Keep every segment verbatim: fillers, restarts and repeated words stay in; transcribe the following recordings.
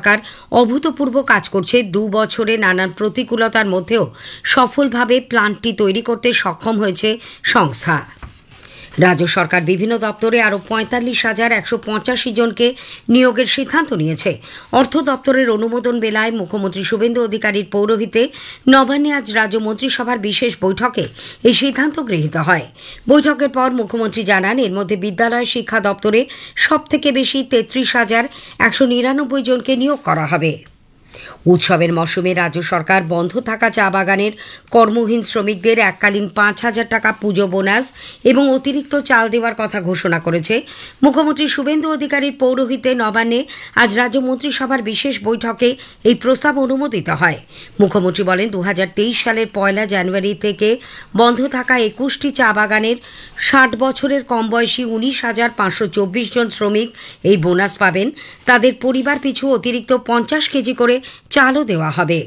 সরকার অভূতপূর্ব কাজ করছে। দু বছরে নানান প্রতিকূলতার মধ্যেও সফলভাবে প্ল্যান্টটি তৈরি করতে সক্ষম হয়েছে সংস্থা। রাজ্য সরকার বিভিন্ন দপ্তরে আরও পঁয়তাল্লিশ হাজার একশো পঁচাশি জনকে নিয়োগের সিদ্ধান্ত নিয়েছে। অর্থ দপ্তরের অনুমোদন বেলায় মুখ্যমন্ত্রী শুভেন্দু অধিকারীর পৌরোহিত্যে নবান্নে আজ রাজ্য মন্ত্রিসভার বিশেষ বৈঠকে এই সিদ্ধান্ত গৃহীত হয়। বৈঠকের পর মুখ্যমন্ত্রী জানান, এর মধ্যে বিদ্যালয় শিক্ষা দপ্তরে সবথেকে বেশি তেত্রিশ হাজার একশো নিরানব্বই জনকে নিয়োগ করা হবে। উৎসবের মরশুমে রাজ্য সরকার বন্ধ থাকা চা বাগানের কর্মহীন শ্রমিকদের এককালীন পাঁচ হাজার টাকা পুজো বোনাস এবং অতিরিক্ত চাল দেওয়ার কথা ঘোষণা করেছে। মুখ্যমন্ত্রী শুভেন্দু অধিকারীর পৌরোহিত্যে নবান্নে আজ রাজ্য মন্ত্রিসভার বিশেষ বৈঠকে এই প্রস্তাব অনুমোদিত হয়। মুখ্যমন্ত্রী বলেন, দু হাজার তেইশ সালের পয়লা জানুয়ারি থেকে বন্ধ থাকা একুশটি চা বাগানের ষাট বছরের কম বয়সী উনিশ হাজার পাঁচশো চব্বিশ জন শ্রমিক এই বোনাস পাবেন। তাদের পরিবার পিছু অতিরিক্ত পঞ্চাশ কেজি করে চালও দেওয়া হবে।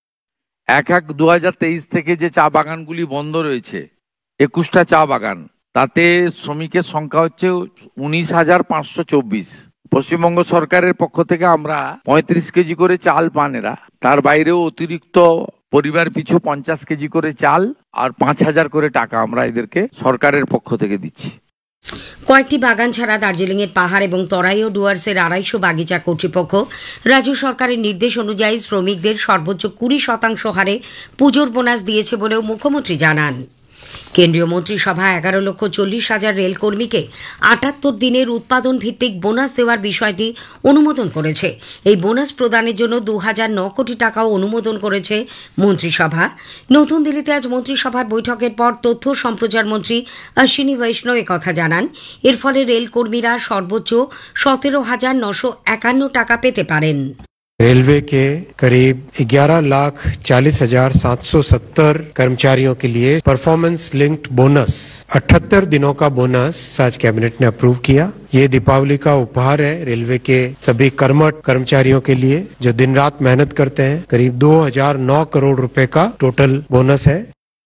এক এক দু হাজার তেইশ থেকে যে চা বাগানগুলি বন্ধ রয়েছে, একুশটা চা বাগান, তাতে শ্রমিকের সংখ্যা হচ্ছে উনিশ হাজার পাঁচশো চব্বিশ। পশ্চিমবঙ্গ সরকারের পক্ষ থেকে আমরা পঁয়ত্রিশ কেজি করে চাল পান এরা। তার বাইরেও অতিরিক্ত পরিবার পিছু পঞ্চাশ কেজি করে চাল আর পাঁচ হাজার করে টাকা আমরা এদেরকে সরকারের পক্ষ থেকে দিচ্ছি। কয়েকটি বাগান ছাড়া দার্জিলিংয়ের পাহাড় এবং তরাই ও ডুয়ার্সের আড়াইশো বাগিচা কর্তৃপক্ষ রাজ্য সরকারের নির্দেশ অনুযায়ী শ্রমিকদের সর্বোচ্চ কুড়ি শতাংশ হারে পুজোর বোনাস দিয়েছে বলেও মুখ্যমন্ত্রী জানান। কেন্দ্রীয় মন্ত্রিসভা এগারো লক্ষ চল্লিশ হাজার রেলকর্মীকে আটাত্তর দিনের উৎপাদন ভিত্তিক বোনাস দেওয়ার বিষয়টি অনুমোদন করেছে। এই বোনাস প্রদানের জন্য দু হাজার ন কোটি টাকাও অনুমোদন করেছে মন্ত্রিসভা। নতুন দিল্লিতে আজ মন্ত্রিসভার বৈঠকের পর তথ্য সম্প্রচার মন্ত্রী অশ্বিনী বৈষ্ণব একথা জানান। এর ফলে রেলকর্মীরা সর্বোচ্চ সতেরো হাজার নশো একান্ন টাকা পেতে পারেন। रेलवे के करीब ग्यारह लाख चालीस हजार सात सौ सत्तर कर्मचारियों के लिए परफॉर्मेंस लिंक्ड बोनस अठहत्तर दिनों का बोनस आज कैबिनेट ने अप्रूव किया। ये दीपावली का उपहार है रेलवे के सभी कर्मठ कर्मचारियों के लिए जो दिन रात मेहनत करते हैं। करीब दो हजार नौ करोड़ रुपए का टोटल बोनस है।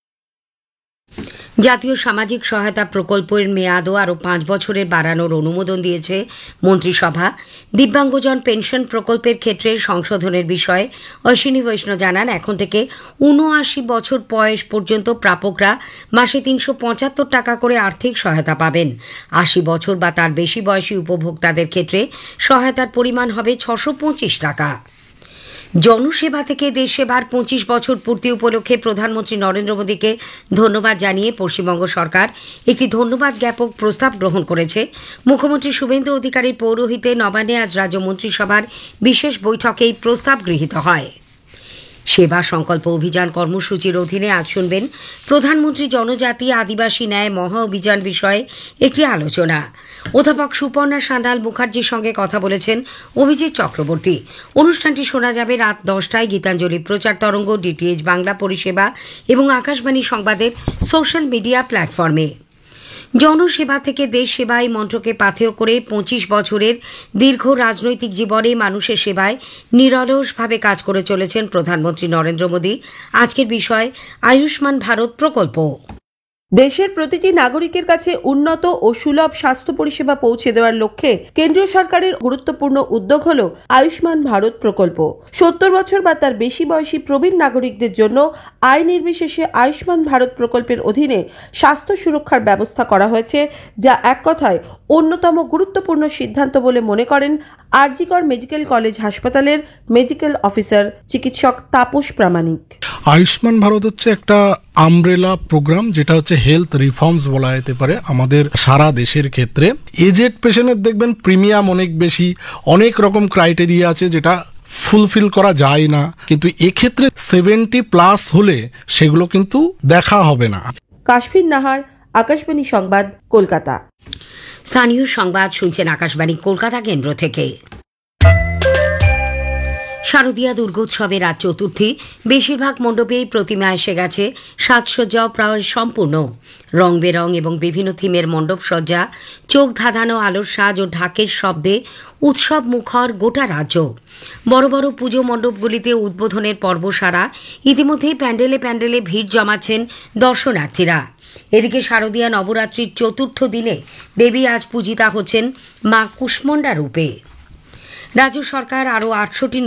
জাতীয় সামাজিক সহায়তা প্রকল্পের মেয়াদও আরও পাঁচ বছরের বাড়ানোর অনুমোদন দিয়েছে মন্ত্রিসভা। দিব্যাঙ্গজন পেনশন প্রকল্পের ক্ষেত্রে সংশোধনের বিষয়ে অশ্বিনী বৈষ্ণব জানান, এখন থেকে উনআশি বছর বয়স পর্যন্ত প্রাপকরা মাসে তিনশো পঁচাত্তর টাকা করে আর্থিক সহায়তা পাবেন। আশি বছর বা তার বেশি বয়সী উপভোক্তাদের ক্ষেত্রে সহায়তার পরিমাণ হবে ছশো পঁচিশ টাকা। জনসেবা থেকে দেশ সেবার পঁচিশ বছর পূর্তি উপলক্ষে প্রধানমন্ত্রী নরেন্দ্র মোদীকে ধন্যবাদ জানিয়ে পশ্চিমবঙ্গ সরকার একটি ধন্যবাদ জ্ঞাপক প্রস্তাব গ্রহণ করেছে। মুখ্যমন্ত্রী শুভেন্দু অধিকারীর পৌরোহিত্যে নবান্নে আজ রাজ্য মন্ত্রিসভার বিশেষ বৈঠকে এই প্রস্তাব গৃহীত হয়। সেবা সংকল্প অভিযান কর্মসূচির অধীনে আজ শুনবেন প্রধানমন্ত্রী জনজাতি আদিবাসী ন্যায় মহা অভিযান বিষয়ে একটি আলোচনা। অধ্যাপক সুপর্ণা সান্যাল মুখার্জির সঙ্গে কথা বলেছেন অভিজিৎ চক্রবর্তী। অনুষ্ঠানটি শোনা যাবে রাত দশটায় গীতাঞ্জলি প্রচার তরঙ্গ, ডিটিএইচ বাংলা পরিষেবা এবং আকাশবাণী সংবাদের সোশ্যাল মিডিয়া প্ল্যাটফর্মে। জনসেবা থেকে দেশ সেবায় মন্ত্রকে পাথেয় করে পঁচিশ বছরের দীর্ঘ রাজনৈতিক জীবনে মানুষের সেবায় নিরলসভাবে কাজ করে চলেছেন প্রধানমন্ত্রী নরেন্দ্র মোদী। আজকের বিষয় আয়ুষ্মান ভারত প্রকল্প। দেশের প্রতিটি নাগরিকের কাছে উন্নত ও সুলভ স্বাস্থ্য পরিষেবা পৌঁছে দেওয়ার লক্ষ্যে কেন্দ্রীয় সরকারের গুরুত্বপূর্ণ উদ্যোগ হল আয়ুষ্মান ভারত প্রকল্প। সত্তর বছর বা তার বেশি বয়সী প্রবীণ নাগরিকদের জন্য আয় নির্বিশেষে আয়ুষ্মান ভারত প্রকল্পের অধীনে স্বাস্থ্য সুরক্ষার ব্যবস্থা করা হয়েছে, যা এক কথায় অন্যতম গুরুত্বপূর্ণ সিদ্ধান্ত বলে মনে করেন আর জি কর মেডিকেল কলেজ হাসপাতালের মেডিকেল অফিসার চিকিৎসক তাপস প্রামাণিক। আয়ুষ্মান ভারত হচ্ছে একটা আমব্রেলা প্রোগ্রাম, যেটা হচ্ছে হেলথ রিফর্মস বলা যেতে পারে আমাদের সারা দেশের ক্ষেত্রে। এজেড পেশেন্টের দেখবেন প্রিমিয়াম অনেক বেশি, অনেক রকম ক্রাইটেরিয়া আছে যেটা ফুলফিল করা যায় না, কিন্তু এক্ষেত্রে সেভেন্টি প্লাস হলে সেগুলো কিন্তু দেখা হবে না। কাশফির নাহার, আকাশবাণী সংবাদ, কলকাতা। স্থানীয় সংবাদ শুনছেন আকাশবাণী কলকাতা কেন্দ্র থেকে। শারদীয়া দুর্গোৎসবের আজ চতুর্থী। বেশিরভাগ মণ্ডপেই প্রতিমা এসে গেছে, সাজসজ্জাও প্রায় সম্পূর্ণ। রং বেরং এবং বিভিন্ন থিমের মণ্ডপ সজ্জা, চোখ ধাঁধানো আলোর সাজ ও ঢাকের শব্দে উৎসব মুখর গোটা রাজ্য। বড় বড় পুজো মণ্ডপগুলিতে উদ্বোধনের পর্ব সারা। ইতিমধ্যেই প্যান্ডেলে প্যান্ডেলে ভিড় জমাচ্ছেন দর্শনার্থীরা। এদিকে শারদীয়া নবরাত্রির চতুর্থ দিনে দেবী আজ পূজিতা হচ্ছেন মা কুষ্মণ্ডা রূপে। রাজ্য সরকার আরও আটশোটি